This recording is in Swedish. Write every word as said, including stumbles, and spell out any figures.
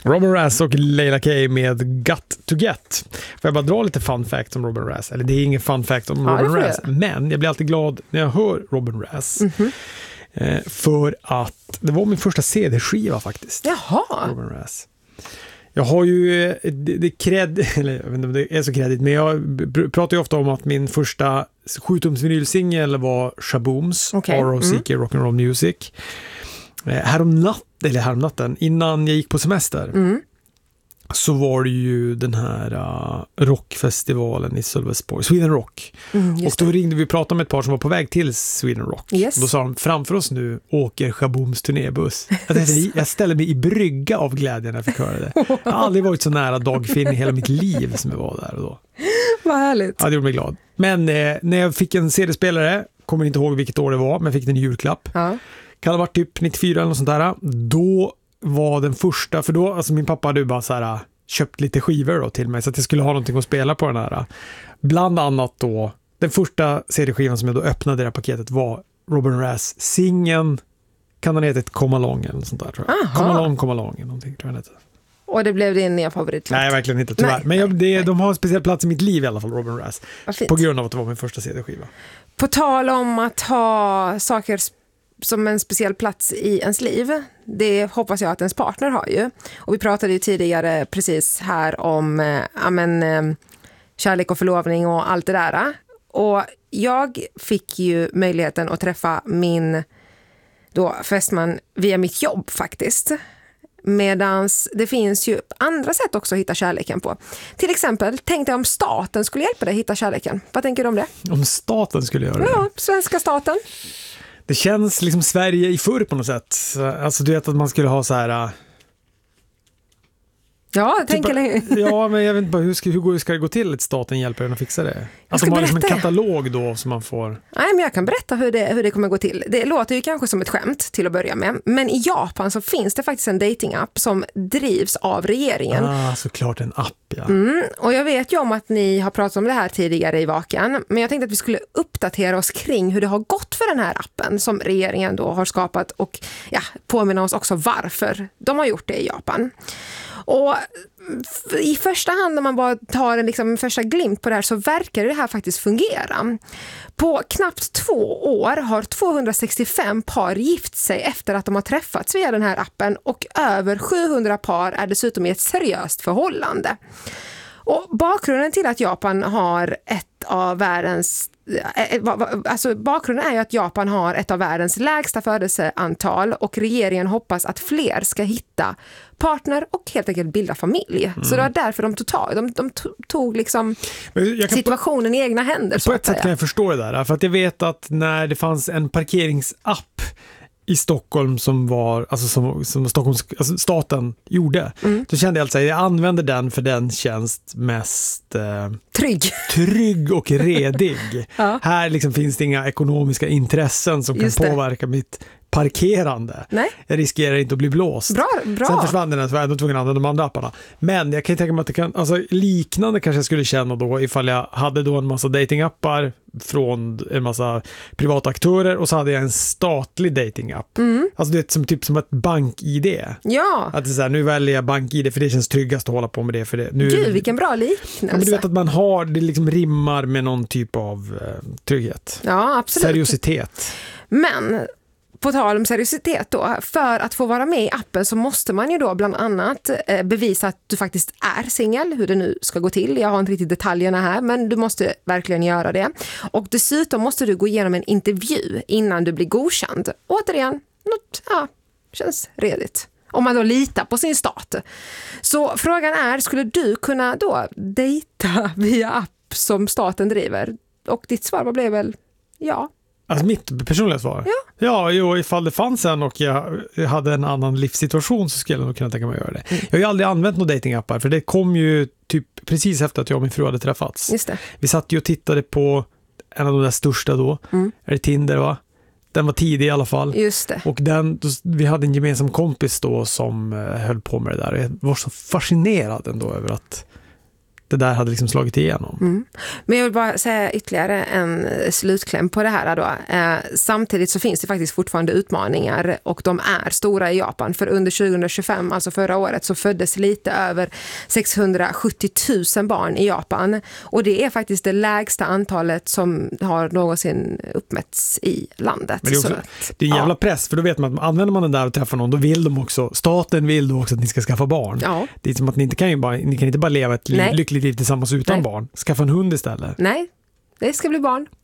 Robin Razz och Leila K med Got to Get. Får jag bara dra lite fun fact om Robin Razz? Eller det är ingen fun fact om ja, Robin Razz. Men jag blir alltid glad när jag hör Robin Razz. Mm-hmm. eh, för att det var min första C D-skiva faktiskt. Jaha. Robin Razz. Jag har ju det, det cred, eller jag vet inte om det är så kredit, men jag pratar ju ofta om att min första sjutums vinylsingel var Shabooms, okay. R O C K mm. Rock'n'Roll Music. Eh, härom natt, eller härom natten, innan jag gick på semester mm. så var det ju den här uh, rockfestivalen i Sölvesborg, Sweden Rock. Mm, och då ringde vi och pratade med ett par som var på väg till Sweden Rock. Yes. Då sa de, framför oss nu åker Shabooms turnébuss. Jag, tänkte, jag ställde mig i brygga av glädje när jag fick höra det. Jag har aldrig varit så nära Dagfinn i hela mitt liv som jag var där och då. Vad härligt. Ja, det gjorde mig glad. Men eh, när jag fick en C D-spelare, kommer inte ihåg vilket år det var, men jag fick den i julklapp. Ja. Kan det ha varit typ nittiofyra eller något sånt där. Då var den första, för då, alltså min pappa hade ju bara så här köpt lite skivor då till mig så att jag skulle ha någonting att spela på den här. Bland annat då, den första C D-skivan som jag då öppnade det här paketet var Robin Razz Singen, kan den heta ett Come Along eller något sånt där tror jag. Aha. Come Along, Come Along eller någonting tror jag den heter. Och det blev din nya favorit? Nej, verkligen inte tyvärr. Nej. Men jag, det, de har en speciell plats i mitt liv i alla fall, Robin Razz. På grund av att det var min första C D-skiva. På tal om att ha saker som en speciell plats i ens liv, det hoppas jag att ens partner har ju. Och vi pratade ju tidigare precis här om äh, amen, äh, kärlek och förlovning och allt det där. Och jag fick ju möjligheten att träffa min då fästman via mitt jobb faktiskt. Medans det finns ju andra sätt också att hitta kärleken på. Till exempel, tänkte jag om staten skulle hjälpa dig att hitta kärleken. Vad tänker du om det? Om staten skulle göra det? Ja, svenska staten. Det känns liksom Sverige i förr på något sätt. Alltså du vet att man skulle ha så här... Ja, jag tänker länge. Ja, men jag vet inte bara, hur ska, hur ska det gå till att staten hjälper en att fixa det? Alltså man har liksom en katalog då som man får... Nej, men jag kan berätta hur det, hur det kommer gå till. Det låter ju kanske som ett skämt till att börja med. Men i Japan så finns det faktiskt en datingapp som drivs av regeringen. Ah, såklart en app, ja. Mm, och jag vet ju om att ni har pratat om det här tidigare i Vakan. Men jag tänkte att vi skulle uppdatera oss kring hur det har gått för den här appen som regeringen då har skapat. Och ja, påminna oss också varför de har gjort det i Japan. Och i första hand när man bara tar en liksom, första glimt på det här så verkar det här faktiskt fungera. På knappt två år har tvåhundrasextiofem par gift sig efter att de har träffats via den här appen och över sjuhundra par är dessutom i ett seriöst förhållande. Och bakgrunden till att Japan har ett av världens alltså bakgrunden är ju att Japan har ett av världens lägsta födelseantal och regeringen hoppas att fler ska hitta partner och helt enkelt bilda familj. Mm. Så det var därför de tog tag. De, de tog liksom situationen på, i egna händer. På ett sätt kan jag förstå det där. För att jag vet att när det fanns en parkeringsapp i Stockholm som var alltså som, som Stockholms, alltså staten gjorde. Mm. Då kände jag alltså att jag använder den för den känns mest eh, trygg. trygg och redig. Ja. Här liksom finns det inga ekonomiska intressen som kan påverka mitt parkerande. Nej. Jag riskerar inte att bli blåst. Bra, bra. Sen försvann den, så var jag ändå tvungen att använda de andra apparna. Men jag kan tänka mig att det kan, alltså liknande kanske jag skulle känna då ifall jag hade då en massa datingappar från en massa privata aktörer och så hade jag en statlig datingapp. Mm. Alltså det är som, typ som ett bank-I D. Ja. Att det är så här, nu väljer jag bank-I D för det känns tryggast att hålla på med det. För det. Nu, Gud, vilken bra liknelse. Ja, men du vet att man har, det liksom rimmar med någon typ av eh, trygghet. Ja, absolut. Seriositet. Men... På tal om seriositet då, för att få vara med i appen så måste man ju då bland annat eh, bevisa att du faktiskt är singel, hur det nu ska gå till. Jag har inte riktigt detaljerna här, men du måste verkligen göra det. Och dessutom måste du gå igenom en intervju innan du blir godkänd. Återigen, något, ja, känns redigt. Om man då litar på sin stat. Så frågan är, skulle du kunna då dejta via app som staten driver? Och ditt svar blev väl ja. Alltså mitt personliga svar? Ja. Ja, jo, ifall det fanns en och jag hade en annan livssituation så skulle jag nog kunna tänka mig att göra det. Mm. Jag har ju aldrig använt några datingappar för det kom ju typ precis efter att jag och min fru hade träffats. Just det. Vi satt ju och tittade på en av de där största då. Mm. Är det Tinder, va? Den var tidig i alla fall. Just det. Och den, vi hade en gemensam kompis då som höll på med det där. Jag var så fascinerad ändå över att det där hade liksom slagit igenom. Mm. Men jag vill bara säga ytterligare en slutkläm på det här då. Eh, samtidigt så finns det faktiskt fortfarande utmaningar och de är stora i Japan. För under tjugohundratjugofem, alltså förra året, så föddes lite över sexhundrasjuttio tusen barn i Japan. Och det är faktiskt det lägsta antalet som har någonsin uppmätts i landet. Men det är, också, så, det är en jävla ja. press, för då vet man att använder man den där och träffar någon, då vill de också, staten vill då också att ni ska skaffa barn. Ja. Det är som att ni inte kan ju bara, ni kan inte bara leva ett liv, lyckligt liv tillsammans utan Nej. barn. Skaffa en hund istället. Nej, det ska bli barn.